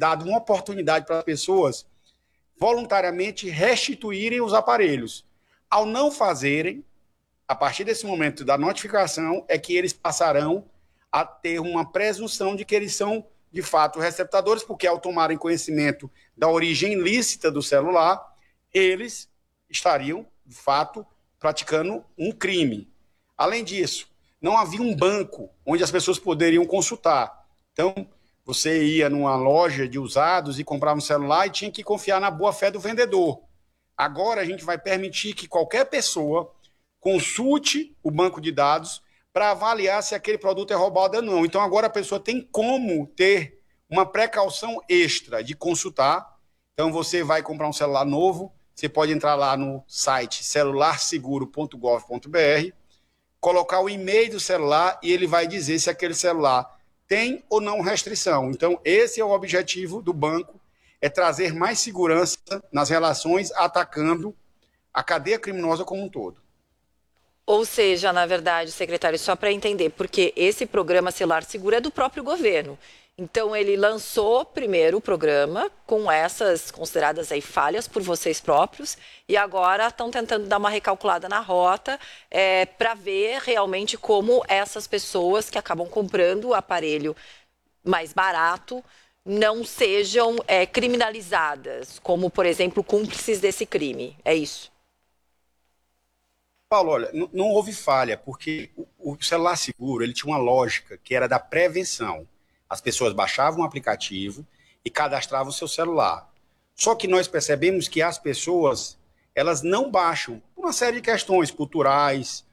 dado uma oportunidade para as pessoas voluntariamente restituírem os aparelhos. Ao não fazerem, a partir desse momento da notificação, é que eles passarão a ter uma presunção de que eles são, de fato, receptadores, porque ao tomarem conhecimento da origem lícita do celular, eles estariam, de fato, praticando um crime. Além disso, não havia um banco onde as pessoas poderiam consultar. Então, você ia numa loja de usados e comprava um celular e tinha que confiar na boa-fé do vendedor. Agora a gente vai permitir que qualquer pessoa consulte o banco de dados para avaliar se aquele produto é roubado ou não. Então agora a pessoa tem como ter uma precaução extra de consultar. Então você vai comprar um celular novo, você pode entrar lá no site celularseguro.gov.br, colocar o e-mail do celular e ele vai dizer se aquele celular tem ou não restrição. Então esse é o objetivo do banco, é trazer mais segurança nas relações, atacando a cadeia criminosa como um todo. Ou seja, na verdade, secretário, só para entender, porque esse programa Celular Seguro é do próprio governo. Então, ele lançou primeiro o programa com essas consideradas aí falhas por vocês próprios e agora estão tentando dar uma recalculada na rota para ver realmente como essas pessoas que acabam comprando o aparelho mais barato não sejam criminalizadas, como, por exemplo, cúmplices desse crime. É isso? Paulo, olha, não houve falha, porque o celular seguro ele tinha uma lógica que era da prevenção. As pessoas baixavam o aplicativo e cadastravam o seu celular. Só que nós percebemos que as pessoas elas não baixam por uma série de questões culturais,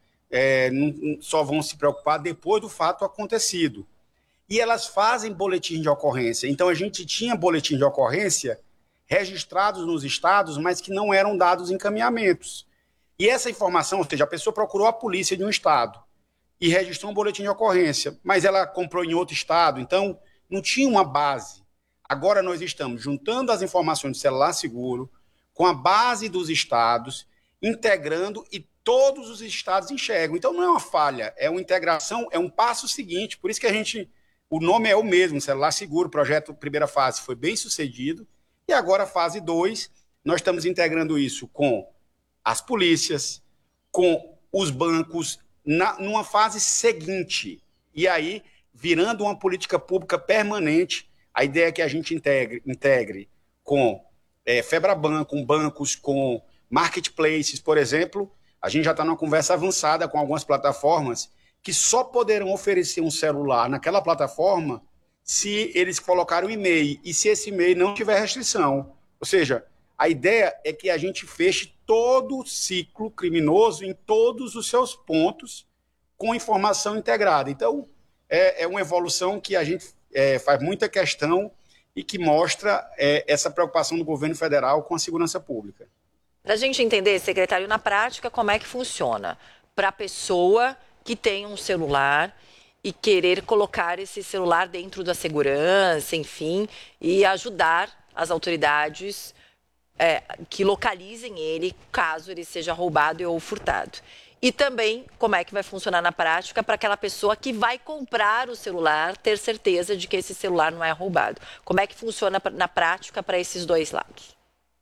só vão se preocupar depois do fato acontecido. E elas fazem boletim de ocorrência. Então a gente tinha boletim de ocorrência registrados nos estados, mas que não eram dados encaminhamentos. E essa informação, ou seja, a pessoa procurou a polícia de um estado e registrou um boletim de ocorrência, mas ela comprou em outro estado, então não tinha uma base. Agora nós estamos juntando as informações do celular seguro com a base dos estados, integrando e todos os estados enxergam. Então não é uma falha, é uma integração, é um passo seguinte. Por isso que o nome é o mesmo, celular seguro, o projeto primeira fase foi bem sucedido, e agora a fase 2, nós estamos integrando isso com as polícias, com os bancos, numa fase seguinte. E aí, virando uma política pública permanente, a ideia é que a gente integre com Febraban, com bancos, com marketplaces, por exemplo. A gente já está numa conversa avançada com algumas plataformas que só poderão oferecer um celular naquela plataforma se eles colocarem um e-mail e se esse e-mail não tiver restrição. Ou seja, a ideia é que a gente feche todo o ciclo criminoso em todos os seus pontos com informação integrada. Então, é uma evolução que a gente faz muita questão e que mostra essa preocupação do governo federal com a segurança pública. Para a gente entender, secretário, na prática, como é que funciona para a pessoa que tem um celular e querer colocar esse celular dentro da segurança, enfim, e ajudar as autoridades que localizem ele caso ele seja roubado ou furtado. E também como é que vai funcionar na prática para aquela pessoa que vai comprar o celular ter certeza de que esse celular não é roubado. Como é que funciona na prática para esses dois lados?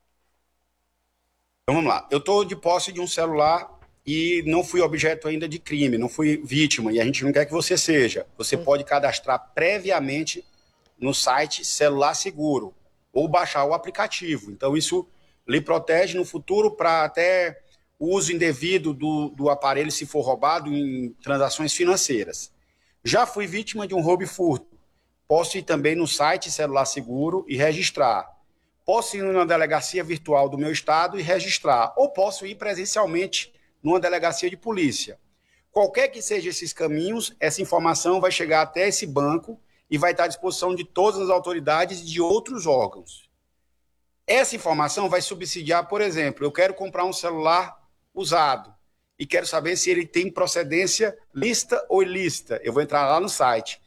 Então vamos lá. Eu estou de posse de um celular e não fui objeto ainda de crime, não fui vítima, e a gente não quer que você seja. Você pode cadastrar previamente no site Celular Seguro ou baixar o aplicativo. Então isso lhe protege no futuro para até o uso indevido do aparelho se for roubado em transações financeiras. Já fui vítima de um roubo e furto. Posso ir também no site Celular Seguro e registrar. Posso ir numa delegacia virtual do meu estado e registrar. Ou posso ir presencialmente numa delegacia de polícia. Qualquer que seja esses caminhos, essa informação vai chegar até esse banco e vai estar à disposição de todas as autoridades e de outros órgãos. Essa informação vai subsidiar, por exemplo, eu quero comprar um celular usado e quero saber se ele tem procedência lícita ou ilícita. Eu vou entrar lá no site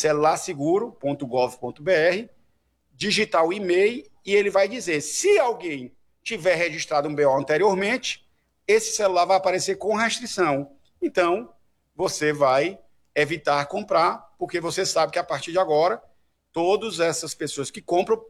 celularseguro.gov.br, digitar o e-mail e ele vai dizer, se alguém tiver registrado um BO anteriormente, esse celular vai aparecer com restrição. Então, você vai evitar comprar, porque você sabe que a partir de agora, todas essas pessoas que compram